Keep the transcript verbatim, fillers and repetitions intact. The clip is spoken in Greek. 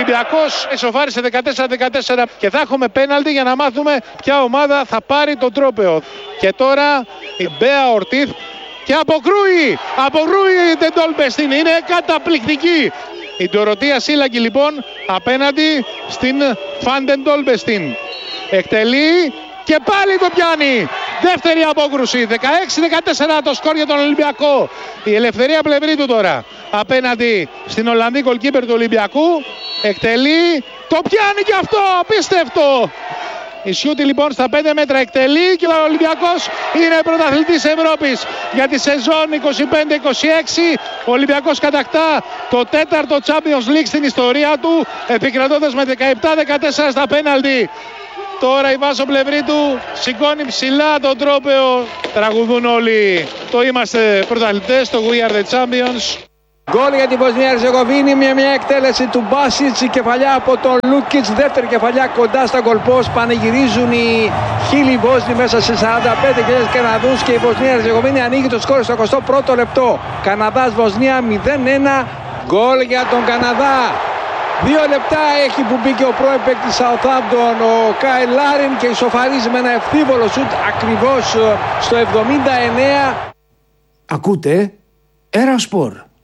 Ολυμπιακός ισοφάρισε δεκατέσσερα δεκατέσσερα και θα έχουμε πέναλτι για να μάθουμε ποια ομάδα θα πάρει το τρόπαιο. Και τώρα η Μπέα Ορτίθ και αποκρούει, αποκρούει η Ντεντόλμπεστιν, είναι καταπληκτική. Η Ντοροτία Σίλακη λοιπόν απέναντι στην Φαν Ντόλμπεστιν. Εκτελεί και πάλι το πιάνει. Δεύτερη απόκρουση, δεκαέξι δεκατέσσερα το σκορ για τον Ολυμπιακό. Η Ελευθερία Πλευρίτου τώρα απέναντι στην Ολλανδή goalkeeper του Ολυμπιακού. Εκτελεί, το πιάνει και αυτό, απίστευτο. Η Σιούτη λοιπόν στα πέντε μέτρα εκτελεί και ο Ολυμπιακός είναι πρωταθλητής Ευρώπης για τη σεζόν είκοσι πέντε είκοσι έξι. Ο Ολυμπιακός κατακτά το τέταρτο Champions League στην ιστορία του, επικρατώντας με δεκαεπτά δεκατέσσερα στα πέναλτι. Τώρα η Βάσο Πλευρίτου σηκώνει ψηλά τον τρόπαιο. Τραγουδούν όλοι το είμαστε πρωταθλητές, το We are the champions. Γκολ για τη Βοσνία Ερζεγοβίνη, μια, μια εκτέλεση του Μπάσιτς, κεφαλιά από τον Λούκιτς, δεύτερη κεφαλιά κοντά στα γκολπόστ. Πανηγυρίζουν οι χίλιοι Βόσνοι μέσα σε σαράντα πέντε χιλιάδες Καναδούς και η Βοσνία Ερζεγοβίνη ανοίγει το σκόρ στο εικοστό πρώτο λεπτό. Καναδάς Βοσνία μηδέν ένα, γκολ για τον Καναδά. Δύο λεπτά έχει που μπήκε ο πρώην παίκτης Southampton, ο Κάιλ Λάριν, και ισοφαρίζει με ένα ευθύβολο σουτ ακριβώς στο εβδομήντα εννέα. Ακούτε Era Sport.